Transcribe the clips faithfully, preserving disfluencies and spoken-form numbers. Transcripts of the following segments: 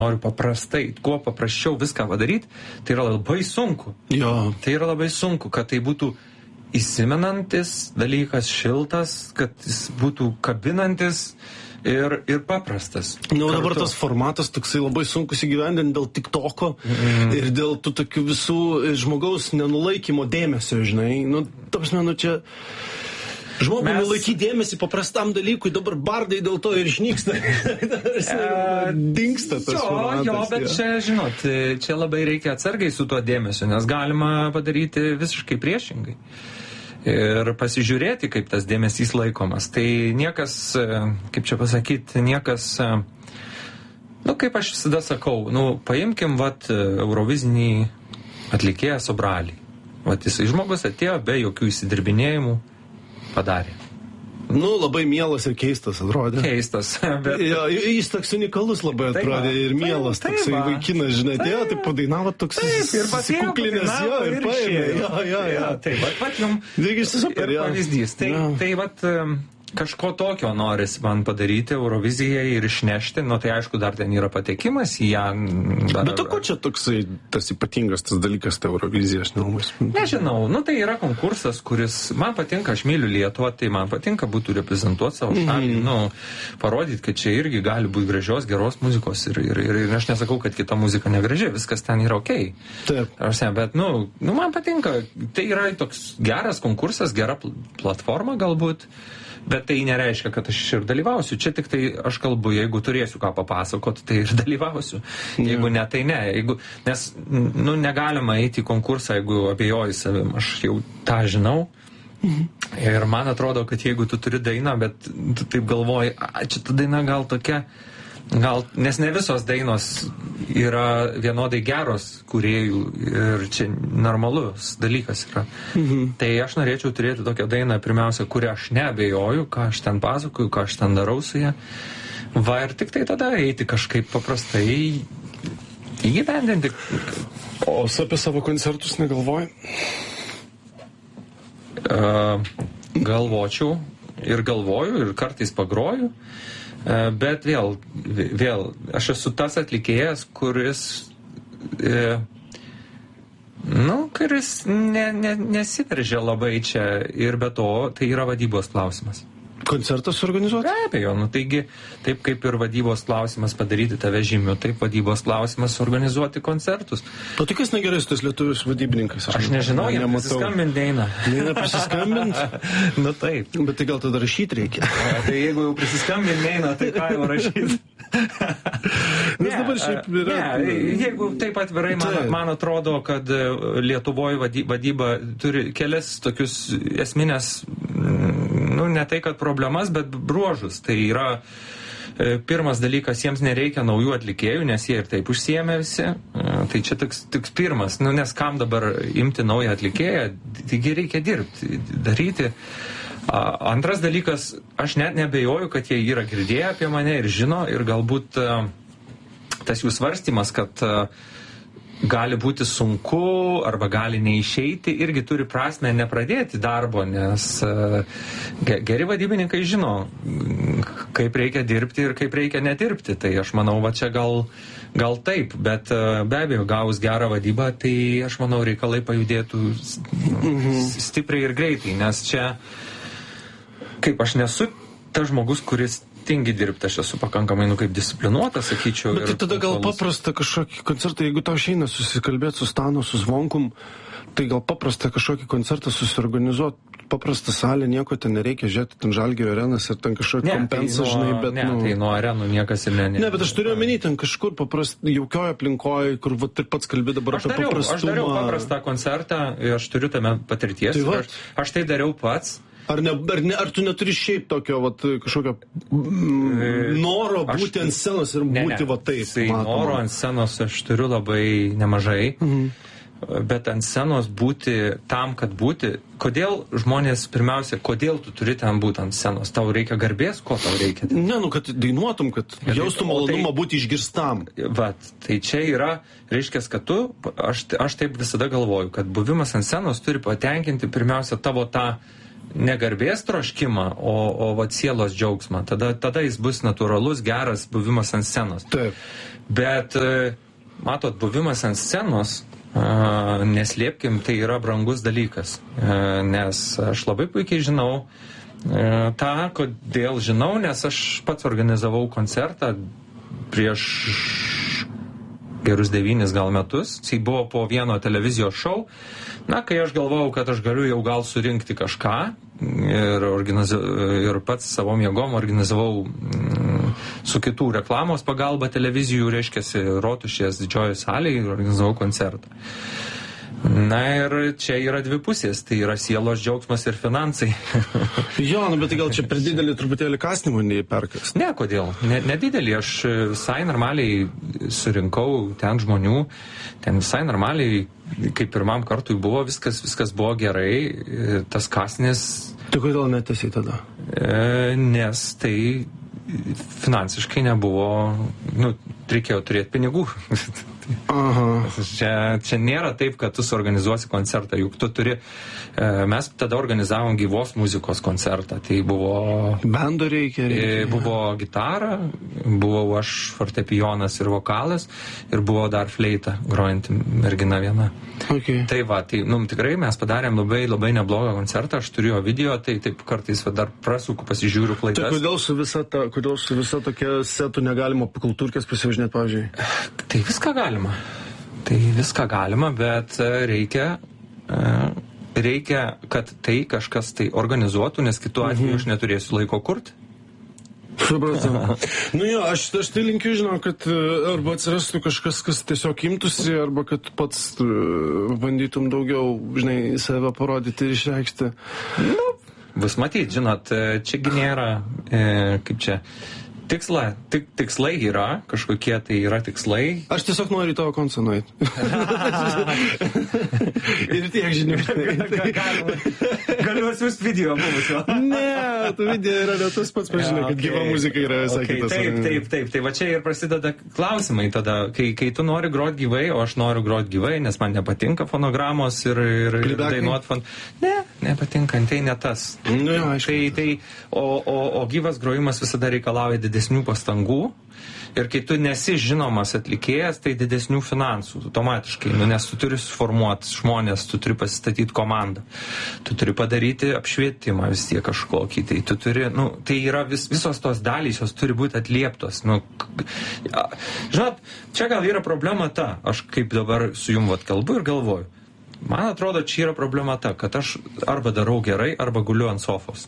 noriu paprastai, kuo paprasčiau viską padaryti, tai yra labai sunku. Jo. Tai yra labai sunku, kad tai būtų įsimenantis dalykas, šiltas, kad jis būtų kabinantis ir, ir paprastas. Na, nu, dabar tas formatas toksai labai sunkus įgyvendinti dėl TikToko mm. ir dėl tų tokių visų žmogaus nenulaikymo dėmesio, žinai. Nu, tapsme, nu čia... Žmogų Mes... nulaikyti dėmesį paprastam dalykui, dabar bardai dėl to ir išnyksta. Dingsta tas jo, formatas. Jo, bet ja. Čia, žinot, čia labai reikia atsargiai su tuo dėmesiu, nes galima padaryti visiškai priešingai. Ir pasižiūrėti, kaip tas dėmesys laikomas. Tai niekas, kaip čia pasakyti, niekas, nu, kaip aš visada sakau, nu, paimkim, vat, eurovizinį atlikėją Sobralį. Vat, jisai žmogus atėjo be jokių įsidirbinėjimų, padarė. Nu, labai mielas ir keistas atrodė. Keistas, bet... Jo, jis toks unikalus labai atrodė ir mielas, taip, toksai taip, vaikinas, žinai, tai jo, tai padainavo toks susikuklinęs, jo, ir paėmė, jo, jo, jo. Taip, vat, vat jum super, ir pavyzdys. Tai, tai vat... Kažko tokio norisi man padaryti Eurovizijai ir išnešti, nu tai aišku, dar ten yra patekimas į ją. Dar... Bet o ko čia toksai tas ypatingas tas dalykas, ta Eurovizija, aš nelabai. Nežinau, nu tai yra konkursas, kuris man patinka, aš myliu Lietuvą, tai man patinka būtų reprezentuoti savo šalį, mm. nu, parodyti, kad čia irgi gali būti gražios, geros muzikos ir, ir, ir, ir aš nesakau, kad kita muzika negraži, viskas ten yra okei. Okay. Taip. Bet, nu, nu, man patinka, tai yra toks geras konkursas, gera pl- platforma galbūt. Bet tai nereiškia, kad aš ir dalyvausiu. Čia tik tai aš kalbu, jeigu turėsiu ką papasakoti, tai ir dalyvausiu. Jeigu ne, tai ne. Jeigu, nes, nu, negalima eiti į konkursą, jeigu abejoji savim. Aš jau tą žinau. Mhm. Ir man atrodo, kad jeigu tu turi dainą, bet tu taip galvoji, a, čia ta daina gal tokia, gal, nes ne visos dainos yra vienodai geros kūrėjų ir čia normalus dalykas yra. Mhm. Tai aš norėčiau turėti tokią dainą, pirmiausia, kurią aš neabejoju, ką aš ten pasakoju, ką aš ten darau su ją. Va ir tik tai tada eiti kažkaip paprastai įgyvendinti. O apie savo koncertus negalvoji? Uh, galvočiau ir galvoju ir kartais pagroju. Bet vėl, vėl, aš esu tas atlikėjas, kuris, e, nu, kuris ne, ne, nesiveržia labai čia ir be to tai yra vadybos klausimas. Koncertas organizuoti? Be abejo, nu taigi, taip kaip ir vadybos klausimas padaryti tave žymiu, taip vadybos klausimas organizuoti koncertus. O tai kas negerai su tais lietuvius vadybininkais? Aš, aš nežinau, jie prisiskambint neina. Neina prisiskambint? Nu taip. Bet tai gal tada rašyti reikia. A, tai jeigu jau prisiskambint neina, tai ką jau rašyti? Nes dabar šiaip yra... Ne, jeigu taip atvirai, man, man atrodo, kad Lietuvoje vadyba turi kelias tokius esminės, nu, ne tai, kad problemas, bet bruožus. Tai yra e, pirmas dalykas, jiems nereikia naujų atlikėjų, nes jie ir taip užsiėmė visi. E, tai čia tik, tik pirmas, nu, nes kam dabar imti naują atlikėją, taigi reikia dirbti, daryti. A, antras dalykas, aš net nebejoju, kad jie yra girdėję apie mane ir žino, ir galbūt a, tas jų svarstymas, kad a, gali būti sunku arba gali neišeiti, irgi turi prasmę nepradėti darbo, nes uh, geri vadybininkai žino, kaip reikia dirbti ir kaip reikia nedirbti. Tai aš manau, va čia gal, gal taip, bet uh, be abejo, gavus gerą vadybą, tai aš manau, reikalai pajudėtų mm-hmm. stipriai ir greitai, nes čia, kaip aš nesu tas žmogus, kuris tingi dirbti, aš esu pakankamai, nu, kaip disciplinuotas, sakyčiau. Bet tai tada gal paprasta kažkokį koncertą, jeigu tau išeina susikalbėti su Stanu, su Zvonkum, tai gal paprasta kažkokį koncertą susiorganizuoti, paprastą salę, nieko ten nereikia, žiūrėti, ten Žalgirio arenas ir ten kažkokį kompensą, tai žinai, bet... Ne, nu... tai nuo arenų niekas ir ne... Ne, ne bet aš turiu omeny ten kažkur paprast, jaukioje aplinkoje, kur va, taip pats kalbė dabar aš apie dariau, paprastumą. Aš dariau paprastą koncertą, aš turiu tame patirties. Tai aš, aš tai dariau pats. Ar, ne, ar, ne, ar tu neturi šiaip tokio vat, kažkokio mm, noro aš, būti ant scenos ir ne, būti ne, va taip? Tai matoma. noro ant scenos aš turiu labai nemažai, mhm. bet ant scenos būti tam, kad būti, kodėl žmonės, pirmiausia, kodėl tu turi ten būti ant scenos? Tau reikia garbės, ko tau reikia? Ne, nu, kad dainuotum, kad jaustum malonumą tai, būti išgirstam. Vat, tai čia yra, reiškia, kad tu, aš, aš taip visada galvoju, kad buvimas ant scenos turi patenkinti pirmiausia tavo tą negarbės troškimą, o, o va, sielos džiaugsmą. Tada, tada jis bus natūralus, geras buvimas ant scenos. Taip. Bet, matot, buvimas ant scenos, neslėpkim, tai yra brangus dalykas. Nes aš labai puikiai žinau tą, kodėl žinau, nes aš pats organizavau koncertą prieš gerus devynis gal metus. Tai buvo po vieno televizijos šou. Na, kai aš galvojau, kad aš galiu jau gal surinkti kažką ir, ir pats savom jėgom organizavau mm, su kitų reklamos pagalba televizijų, reiškiasi, Rotušės didžioji salėje ir organizavau koncertą. Na ir čia yra dvi pusės, tai yra sielos džiaugsmas ir finansai. Jo, nu, bet tai gal čia per didelį truputėlį kasnimą neįperkas? Ne, kodėl? Ne, nedidelį, aš visai normaliai surinkau ten žmonių, ten visai normaliai, kaip pirmam kartui buvo, viskas, viskas buvo gerai, tas kasnis... Tai kodėl netesi tada? E, nes tai finansiškai nebuvo, nu, reikėjo turėti pinigų. Aha. Čia, čia nėra taip, kad tu suorganizuosi koncertą, juk tu turi, mes tada organizavom gyvos muzikos koncertą, tai buvo... Bendo reikia, reikia. Buvo gitara, buvau aš fortepijonas ir vokalas, ir buvo dar fleita, grojanti mergina viena. Okay. Tai va, tai, nu, tikrai mes padarėm labai, labai neblogą koncertą, aš turiu video, tai taip kartais va, dar prasuku, pasižiūriu klaidas. Tai kodėl su visa, ta, kodėl su visa tokia setų negalima po kultūrkės pasivažinėti, pavyzdžiui? Tai viską galima. Tai viską galima, bet reikia, reikia, kad tai kažkas tai organizuotų, nes kitu atveju aš neturėsiu laiko kurti. Supratau. Nu jo, aš, aš tai linkiu, žinau, kad arba atsirastų kažkas, kas tiesiog imtųsi, arba kad pats bandytum daugiau, žinai, save parodyti ir išreikšti. Nu, bus matyti, žinot, čiagi nėra, e, kaip čia, tiksla, tik, tikslai yra, kažkokie tai yra tikslai. Aš tiesiog noriu į tavo koncertą nueiti. Ir tiek žinių. Galiu atsiųsti video buvusio. Ne, tu video yra ne tas pats, pažinai, kad gyva muzika yra visai okay, kitas. Taip, taip, taip. Tai va čia ir prasideda klausimai tada, kai, kai tu nori groti gyvai, o aš noriu groti gyvai, nes man nepatinka fonogramos ir, ir, ir dainuot fon... Ne, nepatinka, tai ne tas. Nu, jo, aišku. Tai, tai, o, o, o gyvas grojimas visada reikalauja didesnių pastangų. Ir kai tu nesi žinomas atlikėjas, tai didesnių finansų automatiškai, nu, nes tu turi suformuoti žmonės, tu turi pasistatyti komandą, tu turi padaryti apšvietimą vis tiek kažkokį, tai tu turi, nu, tai yra vis, visos tos dalys, jos turi būti atlieptos. Nu, žinot, čia gal yra problema ta, aš kaip dabar su jum vat kalbu ir galvoju, man atrodo, čia yra problema ta, kad aš arba darau gerai, arba guliu ant sofos.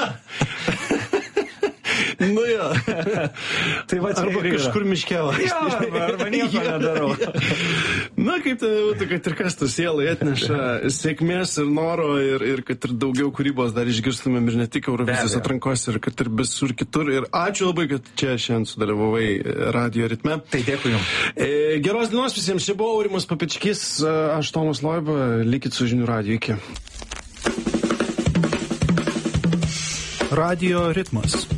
Nu jo. Tai va, arba kažkur miškelą. Jo, arba, arba nieko nedarau. Na, kaip tai būtų, kad ir kas tu sielai atneša sėkmės ir noro ir, ir kad ir daugiau kūrybos dar išgirstumėm ir ne tik Eurovizijos atrankos ir kad ir visur kitur. Ir ačiū labai, kad čia šiandien sudalyvavai Radio Ritme. Tai dėkui jums. E, geros dienos visiems. Čia buvo Aurimas Papečkys, aš Tomas Loiba. Likit su Žinių radiju. Iki. Radio Ritmas.